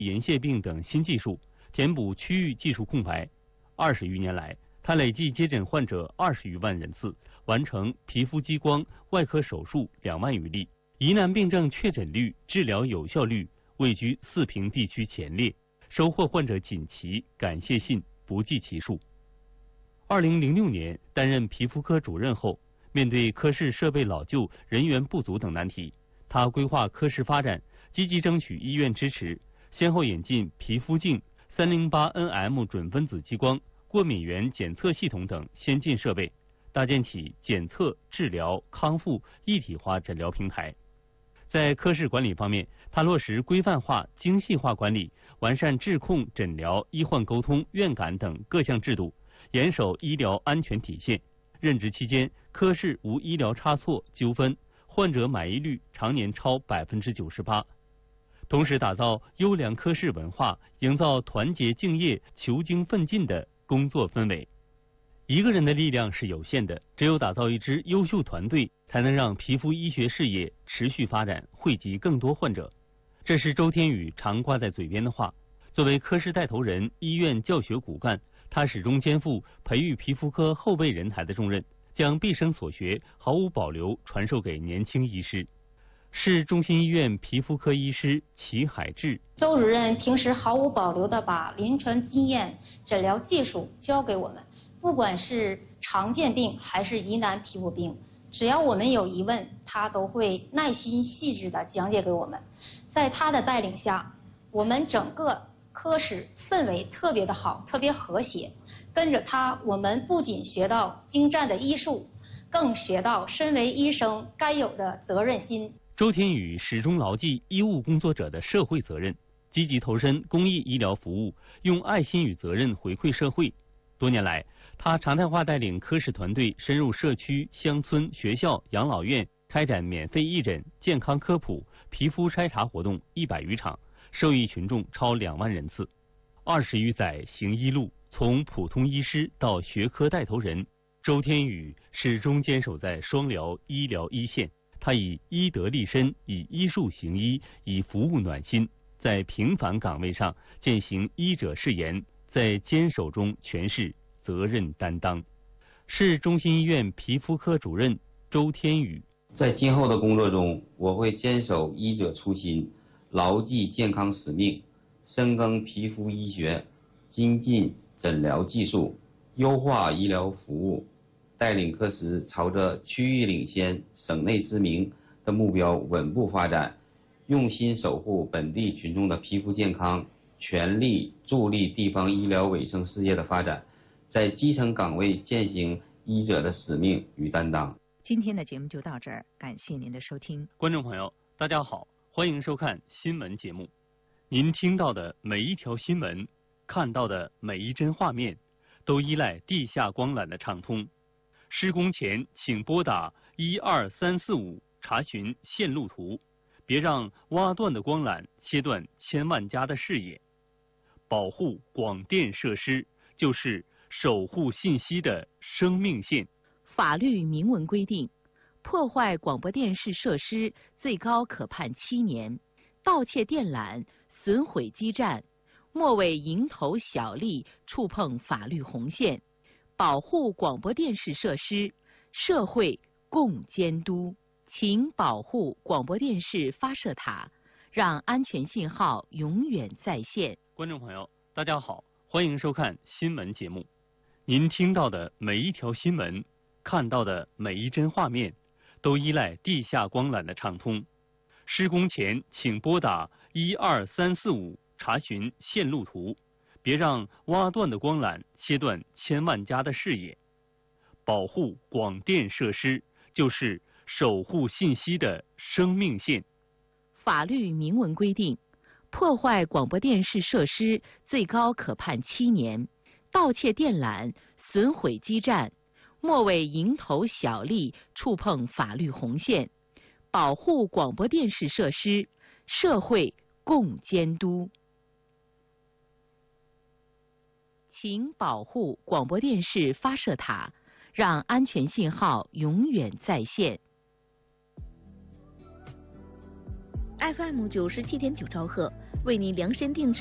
银屑病等新技术，填补区域技术空白。20余年来，他累计接诊患者20余万人次，完成皮肤激光外科手术2万余例，疑难病症确诊率、治疗有效率位居4平地区前列，收获患者锦旗、感谢信不计其数。2006年担任皮肤科主任后，面对科室设备老旧、人员不足等难题，他规划科室发展，积极争取医院支持，先后引进皮肤镜、308nm 准分子激光、过敏原检测系统等先进设备，搭建起检测、治疗、康复一体化诊疗平台。在科室管理方面，他落实规范化、精细化管理，完善质控、诊疗、医患沟通、院感等各项制度，严守医疗安全体现。任职期间，科室无医疗差错、纠纷，患者满意率常年超98%。同时打造优良科室文化，营造团结敬业、求精奋进的工作氛围。一个人的力量是有限的，只有打造一支优秀团队，才能让皮肤医学事业持续发展，惠及更多患者。这是周天宇常挂在嘴边的话。作为科室带头人、医院教学骨干，他始终肩负培育皮肤科后备人才的重任，将毕生所学毫无保留传授给年轻医师。市中心医院皮肤科医师齐海志： 周主任平时毫无保留地把临床经验、诊疗技术教给我们，不管是常见病还是疑难皮肤病，只要我们有疑问，他都会耐心细致地讲解给我们。在他的带领下，我们整个科室氛围特别的好，特别和谐。跟着他，我们不仅学到精湛的医术，更学到身为医生该有的责任心。 周天宇始终牢记医务工作者的社会责任，积极投身公益医疗服务，用爱心与责任回馈社会。多年来，他常态化带领科室团队深入社区、乡村、学校、养老院，开展免费义诊、健康科普、皮肤筛查活动100余场，受益群众超2万人次。20余载行医路，从普通医师到学科带头人，周天宇始终坚守在双疗医疗一线。他以医德立身，以医术行医，以服务暖心，在平凡岗位上践行医者誓言，在坚守中诠释责任担当。市中心医院皮肤科主任周天宇： 在今后的工作中，我会坚守医者初心，牢记健康使命，深耕皮肤医学，精进诊疗技术，优化医疗服务，带领科室朝着区域领先、省内知名的目标稳步发展，用心守护本地群众的皮肤健康，全力助力地方医疗卫生事业的发展，在基层岗位践行医者的使命与担当。 今天的节目就到这儿，感谢您的收听。 观众朋友，大家好，欢迎收看新闻节目。您听到的每一条新闻，看到的每一帧画面，都依赖地下光缆的畅通。施工前请拨打12345查询线路图，别让挖断的光缆切断千万家的视野。保护广电设施就是守护信息的生命线。 法律明文规定，破坏广播电视设施最高可判7年，盗窃电缆、损毁基站，莫为蝇头小利触碰法律红线。保护广播电视设施，社会共监督。请保护广播电视发射塔，让安全信号永远在线。 观众朋友，大家好，欢迎收看新闻节目。您听到的每一条新闻，看到的每一帧画面，都依赖地下光缆的畅通。施工前请拨打12345查询线路图，别让挖断的光缆切断千万家的视野。保护广电设施就是守护信息的生命线。 法律明文规定，破坏广播电视设施最高可判7年，盗窃电缆、损毁基站，莫为蝇头小利触碰法律红线。保护广播电视设施，社会共监督。请保护广播电视发射塔，让安全信号永远在线。FM 97.9兆赫， 为您量身定制